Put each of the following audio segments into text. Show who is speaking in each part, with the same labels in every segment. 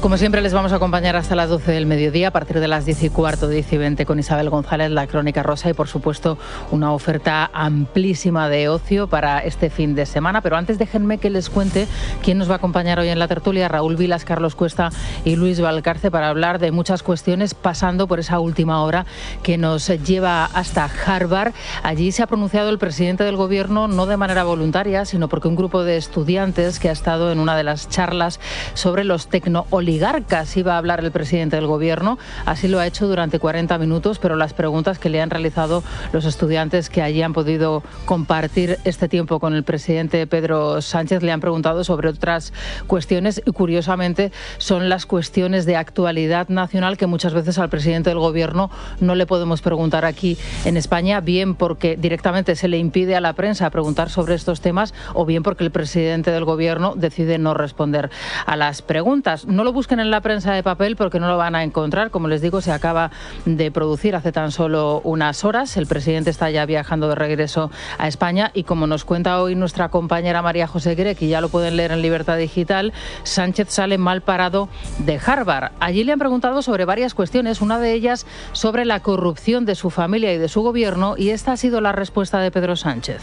Speaker 1: Como siempre, les vamos a acompañar hasta las 12 del mediodía, a partir de las 10:15, 10:20, con Isabel González, la Crónica Rosa, y por supuesto una oferta amplísima de ocio para este fin de semana. Pero antes déjenme que les cuente quién nos va a acompañar hoy en la tertulia: Raúl Vilas, Carlos Cuesta y Luis Valcarce, para hablar de muchas cuestiones, pasando por esa última hora que nos lleva hasta Harvard. Allí se ha pronunciado el presidente del Gobierno, no de manera voluntaria, sino porque un grupo de estudiantes que ha estado en una de las charlas sobre los tecnooligarcas iba a hablar el presidente del Gobierno. Así lo ha hecho durante 40 minutos, pero las preguntas que le han realizado los estudiantes que allí han podido compartir este tiempo con el presidente Pedro Sánchez le han preguntado sobre otras cuestiones, y curiosamente son las cuestiones de actualidad nacional que muchas veces al presidente del Gobierno no le podemos preguntar aquí en España, bien porque directamente se le impide a la prensa preguntar sobre estos temas, o bien porque el presidente del Gobierno decide no responder a las preguntas. No lo busquen en la prensa de papel porque no lo van a encontrar. Como les digo, se acaba de producir hace tan solo unas horas. El presidente está ya viajando de regreso a España y, como nos cuenta hoy nuestra compañera María José Grec, y ya lo pueden leer en Libertad Digital, Sánchez sale mal parado de Harvard. Allí le han preguntado sobre varias cuestiones, una de ellas sobre la corrupción de su familia y de su gobierno, y esta ha sido la respuesta de Pedro Sánchez.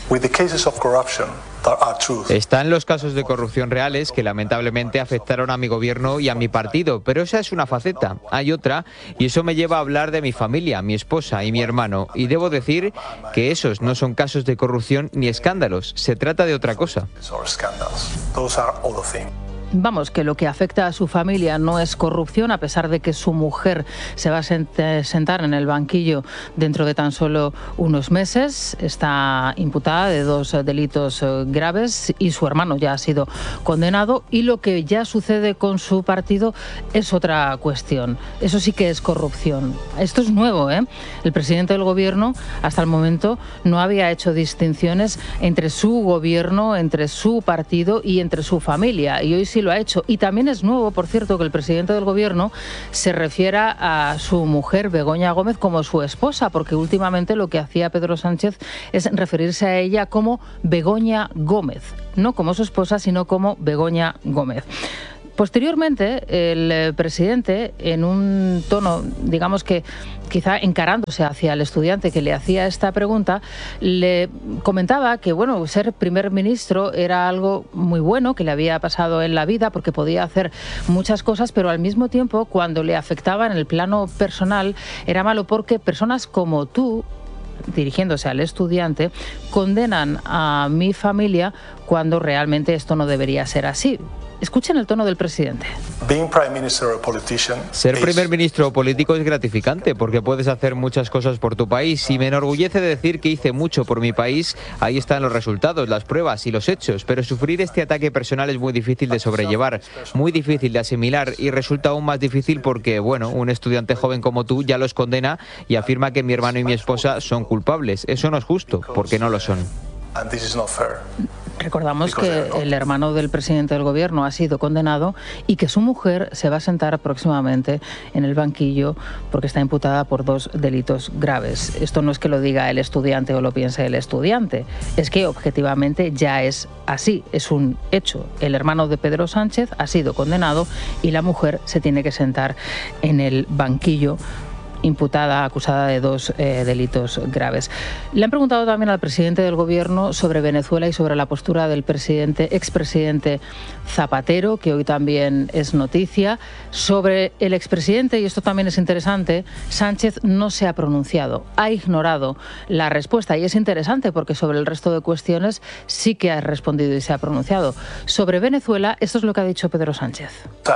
Speaker 2: Están los casos de corrupción reales que lamentablemente afectaron a mi gobierno y a mi partido, pero esa es una faceta. Hay otra, y eso me lleva a hablar de mi familia, mi esposa y mi hermano. Y debo decir que esos no son casos de corrupción ni escándalos. Se trata de otra cosa.
Speaker 1: Vamos, que lo que afecta a su familia no es corrupción, a pesar de que su mujer se va a sentar en el banquillo dentro de tan solo unos meses. Está imputada de 2 delitos graves y su hermano ya ha sido condenado. Y lo que ya sucede con su partido es otra cuestión. Eso sí que es corrupción. Esto es nuevo, ¿eh? El presidente del Gobierno hasta el momento no había hecho distinciones entre su gobierno, entre su partido y entre su familia. Y hoy sí lo ha hecho. Y también es nuevo, por cierto, que el presidente del Gobierno se refiera a su mujer, Begoña Gómez, como su esposa, porque últimamente lo que hacía Pedro Sánchez es referirse a ella como Begoña Gómez, no como su esposa, sino como Begoña Gómez. Posteriormente, el presidente, en un tono, digamos que quizá encarándose hacia el estudiante que le hacía esta pregunta, le comentaba que, bueno, ser primer ministro era algo muy bueno que le había pasado en la vida porque podía hacer muchas cosas, pero al mismo tiempo, cuando le afectaba en el plano personal, era malo porque personas como tú, dirigiéndose al estudiante, condenan a mi familia cuando realmente esto no debería ser así. Escuchen el tono del presidente.
Speaker 2: Ser primer ministro o político es gratificante porque puedes hacer muchas cosas por tu país, y me enorgullece decir que hice mucho por mi país. Ahí están los resultados, las pruebas y los hechos, pero sufrir este ataque personal es muy difícil de sobrellevar, muy difícil de asimilar, y resulta aún más difícil porque, bueno, un estudiante joven como tú ya los condena y afirma que mi hermano y mi esposa son culpables. Eso no es justo, porque no lo son.
Speaker 1: Recordamos que el hermano del presidente del Gobierno ha sido condenado y que su mujer se va a sentar próximamente en el banquillo porque está imputada por 2 delitos graves. Esto no es que lo diga el estudiante o lo piense el estudiante, es que objetivamente ya es así, es un hecho. El hermano de Pedro Sánchez ha sido condenado y la mujer se tiene que sentar en el banquillo, imputada, acusada de 2 delitos graves. Le han preguntado también al presidente del Gobierno sobre Venezuela y sobre la postura del expresidente Zapatero, que hoy también es noticia. Sobre el expresidente, y esto también es interesante, Sánchez no se ha pronunciado, ha ignorado la respuesta, y es interesante porque sobre el resto de cuestiones sí que ha respondido y se ha pronunciado. Sobre Venezuela, esto es lo que ha dicho Pedro Sánchez.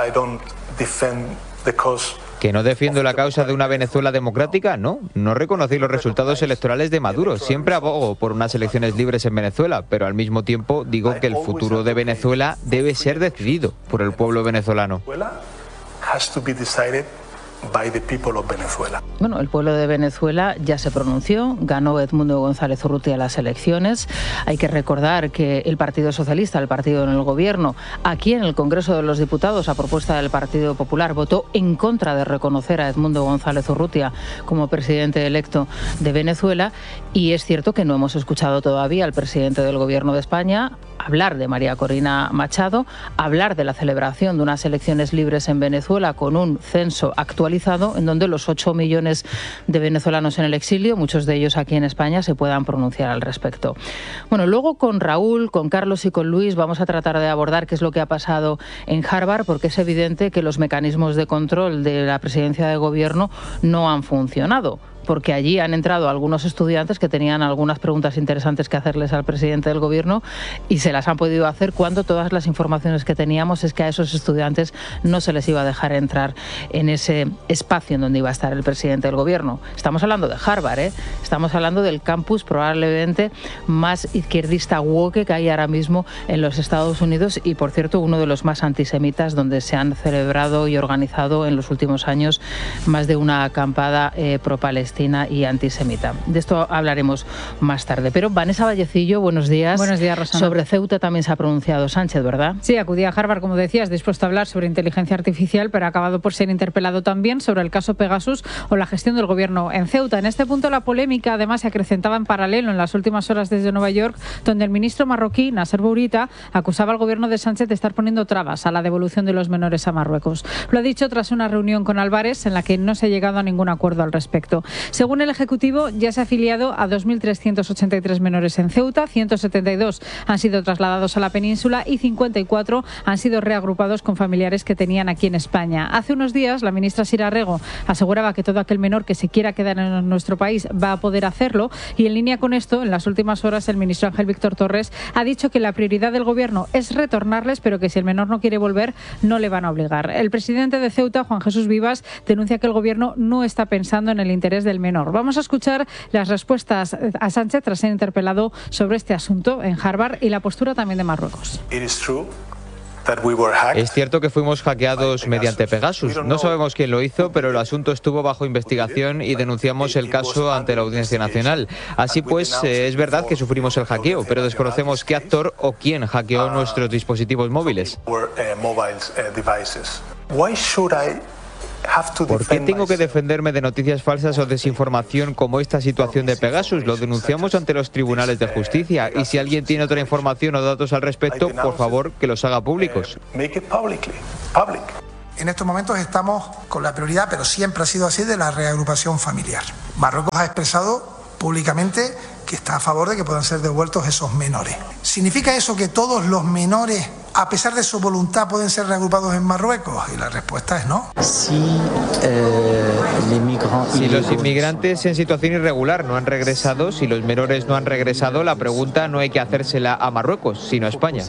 Speaker 2: ¿Que no defiendo la causa de una Venezuela democrática? No reconocí los resultados electorales de Maduro. Siempre abogo por unas elecciones libres en Venezuela, pero al mismo tiempo digo que el futuro de Venezuela debe ser decidido por el pueblo venezolano.
Speaker 1: Bueno, el pueblo de Venezuela ya se pronunció, ganó Edmundo González Urrutia las elecciones. Hay que recordar que el Partido Socialista, el partido en el Gobierno, aquí en el Congreso de los Diputados, a propuesta del Partido Popular, votó en contra de reconocer a Edmundo González Urrutia como presidente electo de Venezuela. Y es cierto que no hemos escuchado todavía al presidente del Gobierno de España hablar de María Corina Machado, hablar de la celebración de unas elecciones libres en Venezuela con un censo actualizado en donde los 8 millones de venezolanos en el exilio, muchos de ellos aquí en España, se puedan pronunciar al respecto. Bueno, luego con Raúl, con Carlos y con Luis vamos a tratar de abordar qué es lo que ha pasado en Harvard, porque es evidente que los mecanismos de control de la presidencia de gobierno no han funcionado, porque allí han entrado algunos estudiantes que tenían algunas preguntas interesantes que hacerles al presidente del gobierno y se las han podido hacer cuando todas las informaciones que teníamos es que a esos estudiantes no se les iba a dejar entrar en ese espacio en donde iba a estar el presidente del gobierno. Estamos hablando de Harvard, estamos hablando del campus probablemente más izquierdista woke que hay ahora mismo en los Estados Unidos y, por cierto, uno de los más antisemitas, donde se han celebrado y organizado en los últimos años más de una acampada pro-palestina y antisemita. De esto hablaremos más tarde. Pero Vanessa Vallecillo, buenos días.
Speaker 3: Buenos días, Rosana.
Speaker 1: Sobre Ceuta también se ha pronunciado Sánchez, ¿verdad?
Speaker 3: Sí, acudía a Harvard, como decías, dispuesto a hablar sobre inteligencia artificial, pero ha acabado por ser interpelado también sobre el caso Pegasus o la gestión del gobierno en Ceuta. En este punto la polémica además se acrecentaba en paralelo en las últimas horas desde Nueva York, donde el ministro marroquí, Nasser Bourita, acusaba al gobierno de Sánchez de estar poniendo trabas a la devolución de los menores a Marruecos. Lo ha dicho tras una reunión con Álvarez en la que no se ha llegado a ningún acuerdo al respecto. Según el Ejecutivo, ya se ha afiliado a 2.383 menores en Ceuta, 172 han sido trasladados a la península y 54 han sido reagrupados con familiares que tenían aquí en España. Hace unos días, la ministra Sira Rego aseguraba que todo aquel menor que se quiera quedar en nuestro país va a poder hacerlo y en línea con esto, en las últimas horas, el ministro Ángel Víctor Torres ha dicho que la prioridad del gobierno es retornarles, pero que si el menor no quiere volver, no le van a obligar. El presidente de Ceuta, Juan Jesús Vivas, denuncia que el gobierno no está pensando en el interés del menor. Vamos a escuchar las respuestas a Sánchez tras ser interpelado sobre este asunto en Harvard y la postura también de Marruecos.
Speaker 2: Es cierto que fuimos hackeados mediante Pegasus. No sabemos quién lo hizo, pero el asunto estuvo bajo investigación y denunciamos el caso ante la Audiencia Nacional. Así pues, es verdad que sufrimos el hackeo, pero desconocemos qué actor o quién hackeó nuestros dispositivos móviles. ¿Por qué tengo que defenderme de noticias falsas o desinformación como esta situación de Pegasus? Lo denunciamos ante los tribunales de justicia y si alguien tiene otra información o datos al respecto, por favor, que los haga públicos.
Speaker 4: En estos momentos estamos con la prioridad, pero siempre ha sido así, de la reagrupación familiar. Marruecos ha expresado públicamente que está a favor de que puedan ser devueltos esos menores. ¿Significa eso que todos los menores, a pesar de su voluntad, pueden ser reagrupados en Marruecos? Y la respuesta es no.
Speaker 2: Si los inmigrantes en situación irregular no han regresado, si los menores no han regresado, la pregunta no hay que hacérsela a Marruecos, sino a España.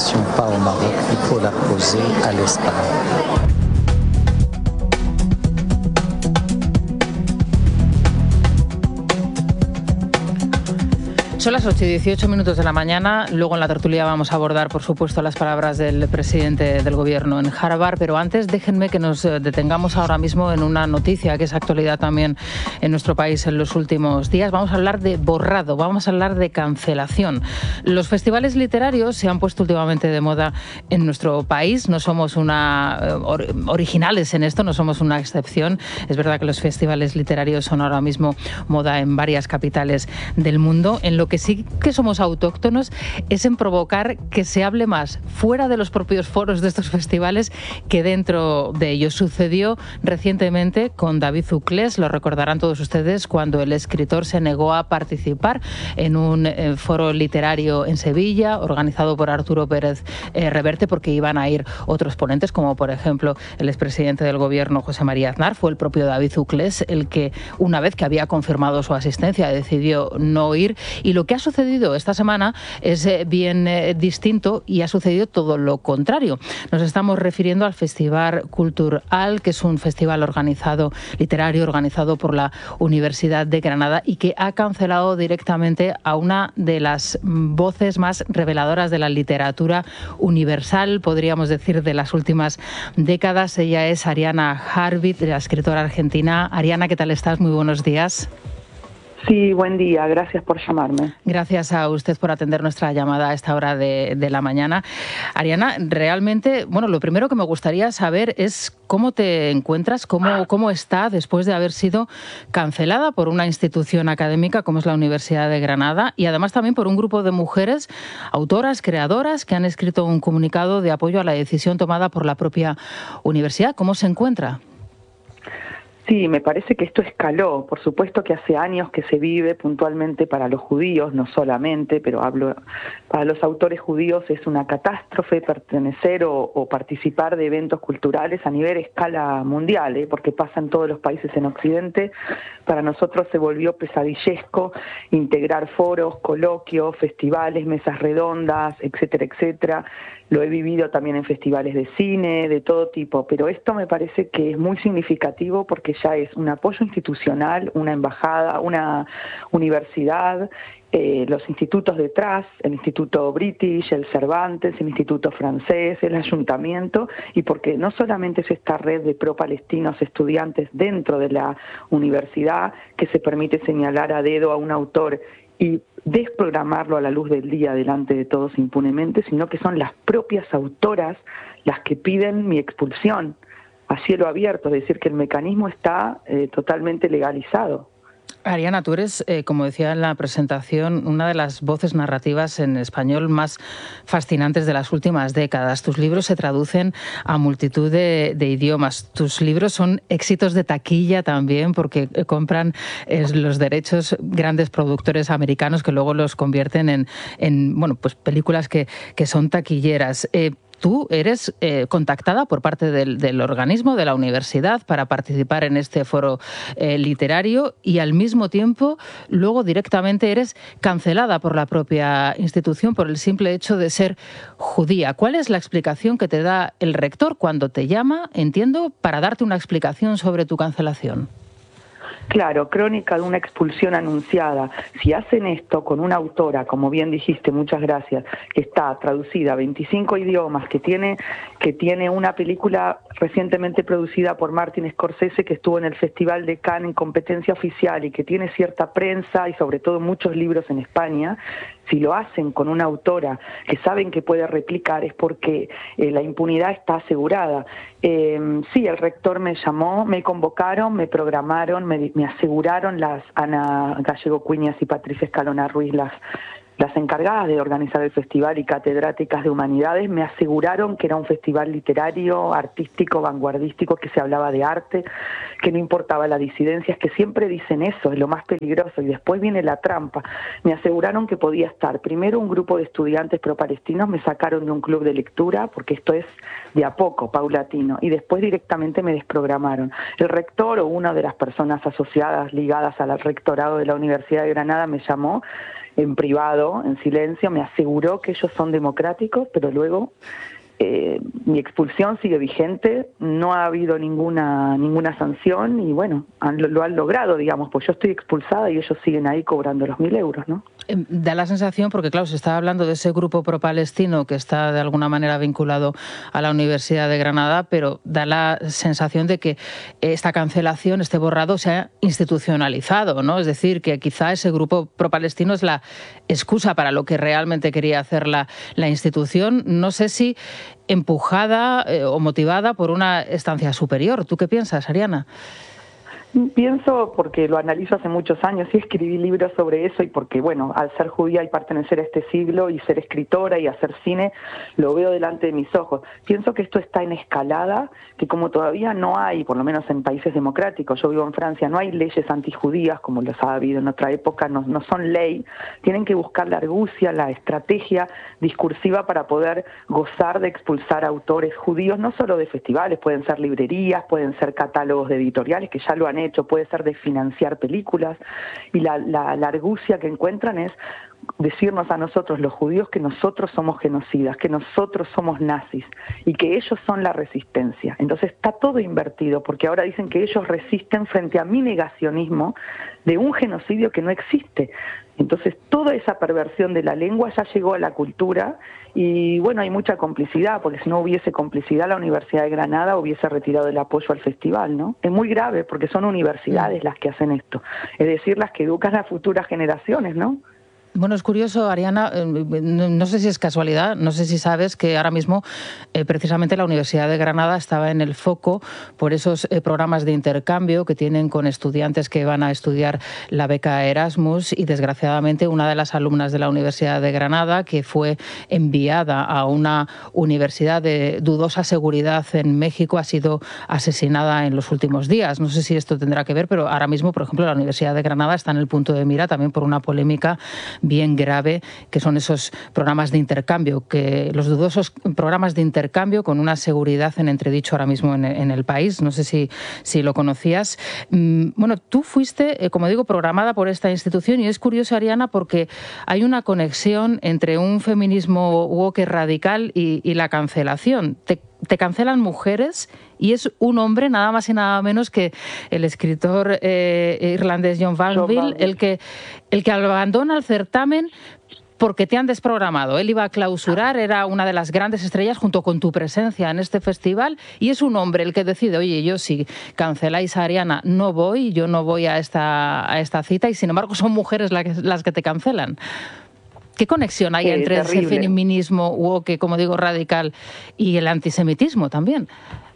Speaker 1: Son las 8:18 de la mañana. Luego en la tertulia vamos a abordar, por supuesto, las palabras del presidente del gobierno en Harvard. Pero antes déjenme que nos detengamos ahora mismo en una noticia que es actualidad también en nuestro país en los últimos días. Vamos a hablar de borrado, vamos a hablar de cancelación. Los festivales literarios se han puesto últimamente de moda en nuestro país. No somos originales en esto, no somos una excepción. Es verdad que los festivales literarios son ahora mismo moda en varias capitales del mundo. En lo que sí que somos autóctonos es en provocar que se hable más fuera de los propios foros de estos festivales que dentro de ellos. Sucedió recientemente con David Uclés, lo recordarán todos ustedes, cuando el escritor se negó a participar en un foro literario en Sevilla, organizado por Arturo Pérez Reverte, porque iban a ir otros ponentes, como por ejemplo el expresidente del gobierno, José María Aznar. Fue el propio David Uclés el que, una vez que había confirmado su asistencia, decidió no ir. Y lo que ha sucedido esta semana es bien distinto y ha sucedido todo lo contrario. Nos estamos refiriendo al Festival Cultural, que es un festival literario organizado por la Universidad de Granada y que ha cancelado directamente a una de las voces más reveladoras de la literatura universal, podríamos decir, de las últimas décadas. Ella es Ariana Harvit, la escritora argentina. Ariana, ¿qué tal estás? Muy buenos días.
Speaker 5: Sí, buen día, gracias por llamarme.
Speaker 1: Gracias a usted por atender nuestra llamada a esta hora de la mañana. Ariana, realmente, bueno, lo primero que me gustaría saber es cómo te encuentras, cómo está después de haber sido cancelada por una institución académica como es la Universidad de Granada y además también por un grupo de mujeres, autoras, creadoras, que han escrito un comunicado de apoyo a la decisión tomada por la propia universidad. ¿Cómo se encuentra?
Speaker 5: Sí, me parece que esto escaló. Por supuesto que hace años que se vive puntualmente para los judíos, no solamente, pero hablo para los autores judíos es una catástrofe pertenecer o participar de eventos culturales a nivel escala mundial, porque pasa en todos los países en Occidente. Para nosotros se volvió pesadillesco integrar foros, coloquios, festivales, mesas redondas, etcétera, etcétera. Lo he vivido también en festivales de cine, de todo tipo, pero esto me parece que es muy significativo porque ya es un apoyo institucional, una embajada, una universidad, los institutos detrás, el Instituto British, el Cervantes, el Instituto Francés, el Ayuntamiento, y porque no solamente es esta red de pro-palestinos estudiantes dentro de la universidad que se permite señalar a dedo a un autor y desprogramarlo a la luz del día delante de todos impunemente, sino que son las propias autoras las que piden mi expulsión a cielo abierto, es decir, que el mecanismo está totalmente legalizado.
Speaker 1: Ariana, tú eres, como decía en la presentación, una de las voces narrativas en español más fascinantes de las últimas décadas. Tus libros se traducen a multitud de idiomas. Tus libros son éxitos de taquilla también porque compran los derechos grandes productores americanos que luego los convierten en bueno, pues películas que son taquilleras. Tú eres contactada por parte del organismo, de la universidad, para participar en este foro literario y al mismo tiempo luego directamente eres cancelada por la propia institución por el simple hecho de ser judía. ¿Cuál es la explicación que te da el rector cuando te llama, entiendo, para darte una explicación sobre tu cancelación?
Speaker 5: Claro, crónica de una expulsión anunciada. Si hacen esto con una autora, como bien dijiste, muchas gracias, que está traducida a 25 idiomas, que tiene una película recientemente producida por Martin Scorsese que estuvo en el Festival de Cannes en competencia oficial y que tiene cierta prensa y sobre todo muchos libros en España, si lo hacen con una autora que saben que puede replicar es porque la impunidad está asegurada. Sí, el rector me llamó, me convocaron, me programaron, me aseguraron las Ana Gallego Cuñas y Patricia Escalona Ruiz, las encargadas de organizar el festival y catedráticas de humanidades, me aseguraron que era un festival literario, artístico, vanguardístico, que se hablaba de arte, que no importaba la disidencia, es que siempre dicen eso, es lo más peligroso, y después viene la trampa. Me aseguraron que podía estar. Primero un grupo de estudiantes pro-palestinos me sacaron de un club de lectura, porque esto es de a poco, paulatino, y después directamente me desprogramaron. El rector o una de las personas asociadas, ligadas al rectorado de la Universidad de Granada, me llamó en privado, en silencio, me aseguró que ellos son democráticos, pero luego mi expulsión sigue vigente, no ha habido ninguna sanción y bueno, lo han logrado, digamos, pues yo estoy expulsada y ellos siguen ahí cobrando los 1.000 euros, ¿no?
Speaker 1: Da la sensación, porque claro, se está hablando de ese grupo pro-palestino que está de alguna manera vinculado a la Universidad de Granada, pero da la sensación de que esta cancelación, este borrado, se ha institucionalizado, ¿no? Es decir, que quizá ese grupo pro-palestino es la excusa para lo que realmente quería hacer la institución. No sé si empujada o motivada por una estancia superior. ¿Tú qué piensas, Ariana?
Speaker 5: Pienso, porque lo analizo hace muchos años y escribí libros sobre eso y porque, bueno, al ser judía y pertenecer a este siglo y ser escritora y hacer cine, lo veo delante de mis ojos. Pienso que esto está en escalada, que como todavía no hay, por lo menos en países democráticos, yo vivo en Francia, no hay leyes antijudías como los ha habido en otra época, no son ley, tienen que buscar la argucia, la estrategia discursiva para poder gozar de expulsar a autores judíos, no solo de festivales, pueden ser librerías, pueden ser catálogos de editoriales que ya lo han hecho, puede ser de financiar películas, y la argucia que encuentran es decirnos a nosotros, los judíos, que nosotros somos genocidas, que nosotros somos nazis y que ellos son la resistencia. Entonces está todo invertido, porque ahora dicen que ellos resisten frente a mi negacionismo de un genocidio que no existe. Entonces toda esa perversión de la lengua ya llegó a la cultura y bueno, hay mucha complicidad, porque si no hubiese complicidad la Universidad de Granada hubiese retirado el apoyo al festival, ¿no? Es muy grave porque son universidades las que hacen esto, es decir, las que educan a futuras generaciones, ¿no?
Speaker 1: Bueno, es curioso, Ariana, no sé si es casualidad, no sé si sabes que ahora mismo precisamente la Universidad de Granada estaba en el foco por esos programas de intercambio que tienen con estudiantes que van a estudiar la beca Erasmus y desgraciadamente una de las alumnas de la Universidad de Granada que fue enviada a una universidad de dudosa seguridad en México ha sido asesinada en los últimos días. No sé si esto tendrá que ver, pero ahora mismo, por ejemplo, la Universidad de Granada está en el punto de mira también por una polémica bien grave, que son esos programas de intercambio, que los dudosos programas de intercambio con una seguridad en entredicho ahora mismo en el país. No sé si lo conocías. Bueno, tú fuiste, como digo, programada por esta institución y es curioso, Ariana, porque hay una conexión entre un feminismo woke radical y la cancelación. Te cancelan mujeres y es un hombre, nada más y nada menos que el escritor irlandés John Banville, el que abandona el certamen porque te han desprogramado. Él iba a clausurar, era una de las grandes estrellas junto con tu presencia en este festival y es un hombre el que decide, oye, yo si canceláis a Ariana no voy, yo no voy a esta cita y sin embargo son mujeres las que te cancelan. ¿Qué conexión hay entre ese feminismo woke, como digo, radical y el antisemitismo también?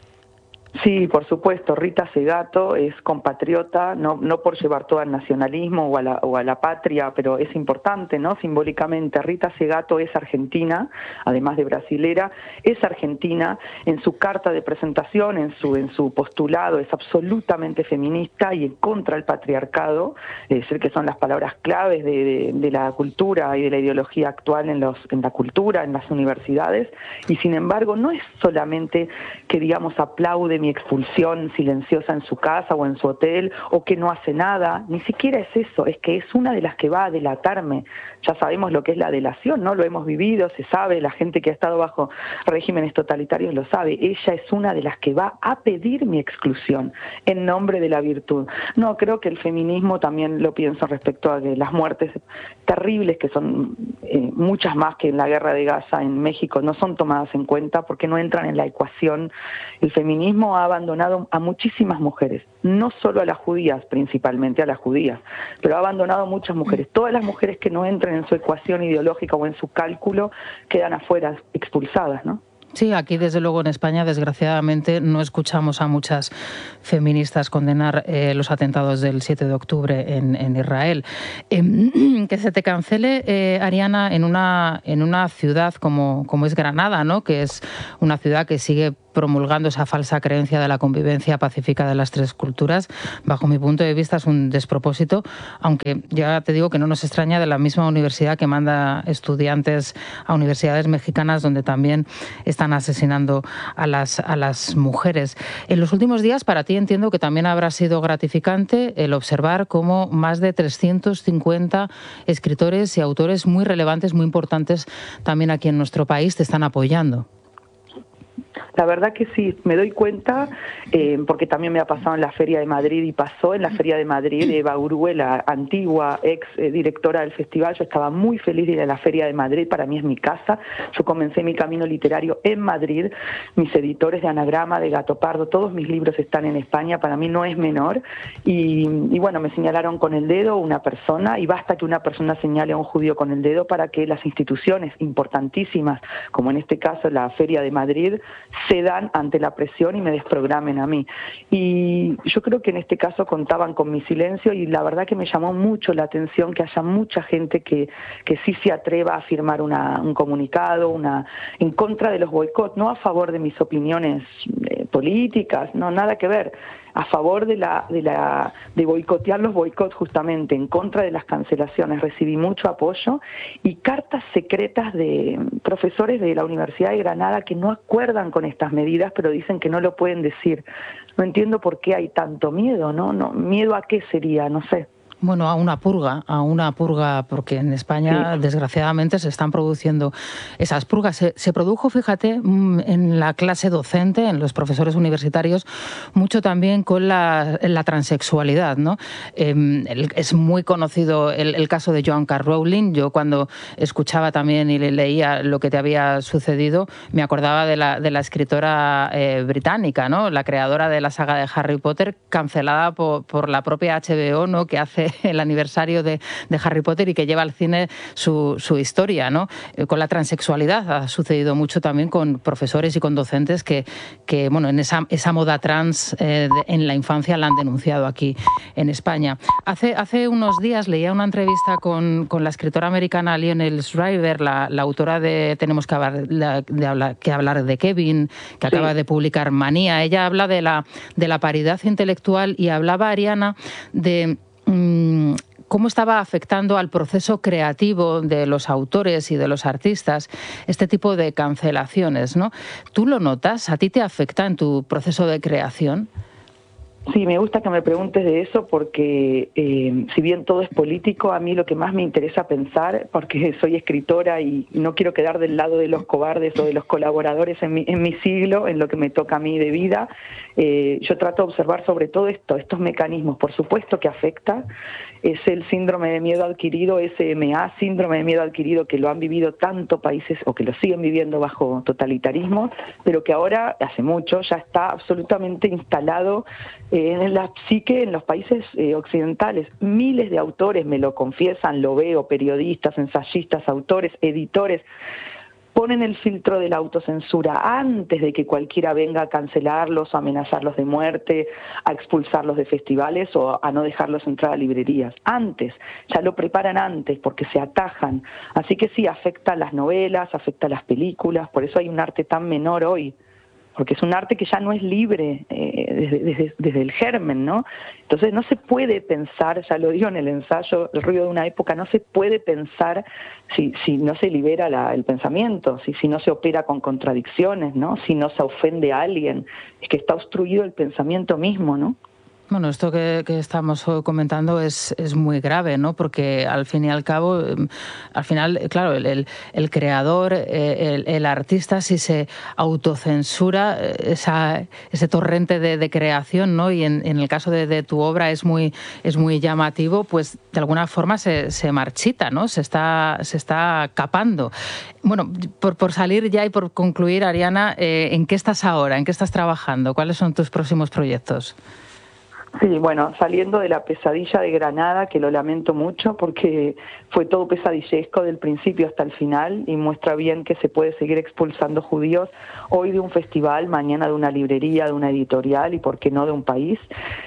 Speaker 5: Sí, por supuesto. Rita Segato es compatriota, no por llevar todo al nacionalismo o a la patria, pero es importante, ¿no? Simbólicamente, Rita Segato es argentina, además de brasilera, es argentina. En su carta de presentación, en su postulado, es absolutamente feminista y en contra del patriarcado, es decir, que son las palabras claves de la cultura y de la ideología actual en la cultura, en las universidades. Y sin embargo, no es solamente que, digamos, aplaude mi expulsión silenciosa en su casa o en su hotel, o que no hace nada, ni siquiera es eso, es que es una de las que va a delatarme. Ya sabemos lo que es la delación, ¿no? Lo hemos vivido, se sabe, la gente que ha estado bajo regímenes totalitarios lo sabe. Ella es una de las que va a pedir mi exclusión en nombre de la virtud. No, creo que el feminismo también lo pienso respecto a que las muertes terribles, que son muchas más que en la guerra de Gaza en México, no son tomadas en cuenta porque no entran en la ecuación. El feminismo ha abandonado a muchísimas mujeres, no solo a las judías, principalmente a las judías, pero ha abandonado a muchas mujeres. Todas las mujeres que no entren en su ecuación ideológica o en su cálculo quedan afuera, expulsadas, ¿no?
Speaker 1: Sí, aquí desde luego en España, desgraciadamente, no escuchamos a muchas feministas condenar los atentados del 7 de octubre en Israel. Que se te cancele, Ariana, en una ciudad como es Granada, ¿no? Que es una ciudad que sigue promulgando esa falsa creencia de la convivencia pacífica de las tres culturas, bajo mi punto de vista es un despropósito, aunque ya te digo que no nos extraña de la misma universidad que manda estudiantes a universidades mexicanas donde también están asesinando a las mujeres. En los últimos días, para ti entiendo que también habrá sido gratificante el observar cómo más de 350 escritores y autores muy relevantes, muy importantes también aquí en nuestro país te están apoyando.
Speaker 5: La verdad que sí, me doy cuenta, porque también me ha pasado en la Feria de Madrid y pasó en la Feria de Madrid. Eva Urue, la antigua ex directora del festival, yo estaba muy feliz de ir a la Feria de Madrid, para mí es mi casa. Yo comencé mi camino literario en Madrid, mis editores de Anagrama, de Gato Pardo, todos mis libros están en España, para mí no es menor. Y bueno, me señalaron con el dedo una persona, y basta que una persona señale a un judío con el dedo para que las instituciones importantísimas, como en este caso la Feria de Madrid, cedan ante la presión y me desprogramen a mí. Y yo creo que en este caso contaban con mi silencio y la verdad que me llamó mucho la atención que haya mucha gente que sí se atreva a firmar un comunicado en contra de los boicots, no a favor de mis opiniones políticas, no, nada que ver, a favor de boicotear los boicots justamente, en contra de las cancelaciones. Recibí mucho apoyo y cartas secretas de profesores de la Universidad de Granada que no acuerdan con estas medidas, pero dicen que no lo pueden decir. No entiendo por qué hay tanto miedo, ¿no? ¿Miedo a qué sería? No sé.
Speaker 1: Bueno, a una purga, porque en España, sí, desgraciadamente se están produciendo esas purgas. Se produjo, fíjate, en la clase docente, en los profesores universitarios, mucho también con la transexualidad, ¿no? Es muy conocido el caso de Joan K. Rowling. Yo cuando escuchaba también y leía lo que te había sucedido, me acordaba de la escritora británica, ¿no? La creadora de la saga de Harry Potter, cancelada por la propia HBO, ¿no? Que hace el aniversario de Harry Potter y que lleva al cine su historia, ¿no? Con la transexualidad ha sucedido mucho también con profesores y con docentes que bueno, en esa moda trans en la infancia la han denunciado aquí en España. Hace unos días leía una entrevista con la escritora americana Lionel Shriver, la autora de Tenemos que hablar de Kevin, que acaba de publicar Manía. Ella habla de la paridad intelectual y hablaba, Ariana, de cómo estaba afectando al proceso creativo de los autores y de los artistas este tipo de cancelaciones, ¿no? ¿Tú lo notas? ¿A ti te afecta en tu proceso de creación?
Speaker 5: Sí, me gusta que me preguntes de eso porque si bien todo es político, a mí lo que más me interesa pensar, porque soy escritora y no quiero quedar del lado de los cobardes o de los colaboradores en mi siglo, en lo que me toca a mí de vida, yo trato de observar sobre todo estos mecanismos. Por supuesto que afecta, es el síndrome de miedo adquirido, SMA, síndrome de miedo adquirido, que lo han vivido tantos países o que lo siguen viviendo bajo totalitarismo, pero que ahora, hace mucho, ya está absolutamente instalado en la psique en los países occidentales. Miles de autores me lo confiesan, lo veo, periodistas, ensayistas, autores, editores, ponen el filtro de la autocensura antes de que cualquiera venga a cancelarlos, a amenazarlos de muerte, a expulsarlos de festivales o a no dejarlos entrar a librerías. Antes, ya lo preparan antes porque se atajan. Así que sí, afecta a las novelas, afecta a las películas, por eso hay un arte tan menor hoy, porque es un arte que ya no es libre desde el germen, ¿no? Entonces no se puede pensar, ya lo digo en el ensayo, El ruido de una época, no se puede pensar si no se libera el pensamiento, si no se opera con contradicciones, ¿no? Si no se ofende a alguien, es que está obstruido el pensamiento mismo, ¿no?
Speaker 1: Bueno, esto que estamos comentando es muy grave, ¿no? Porque al fin y al cabo, al final, claro, el creador, el artista, si se autocensura ese torrente de creación, ¿no? Y en el caso de tu obra es muy llamativo, pues de alguna forma se marchita, ¿no? Se está capando. Bueno, por salir ya y por concluir, Ariana, ¿en qué estás ahora? ¿En qué estás trabajando? ¿Cuáles son tus próximos proyectos?
Speaker 5: Sí, bueno, saliendo de la pesadilla de Granada, que lo lamento mucho porque fue todo pesadillesco del principio hasta el final y muestra bien que se puede seguir expulsando judíos, hoy de un festival, mañana de una librería, de una editorial y por qué no de un país.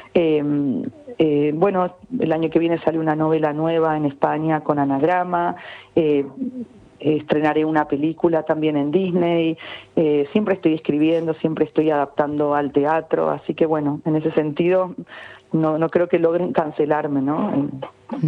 Speaker 5: Bueno, el año que viene sale una novela nueva en España con Anagrama, estrenaré una película también en Disney, siempre estoy escribiendo, siempre estoy adaptando al teatro, así que bueno, en ese sentido no creo que logren cancelarme, ¿no?